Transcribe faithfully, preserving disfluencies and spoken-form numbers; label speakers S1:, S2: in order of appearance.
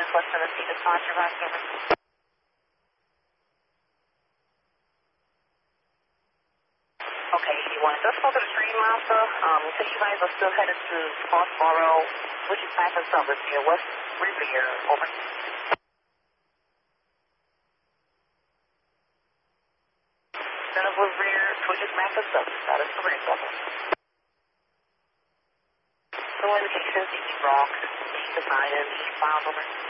S1: Northwest Tennessee, departure, last over. Okay, eighty-one. Just go to the train master. Um, so you guys are still headed to Foxborough, which is back in Summers here, West Riviera, over. Center of Riviera, which is back in Summers. That is correct, over. No indications, east rock, east of nine and eastbound, over.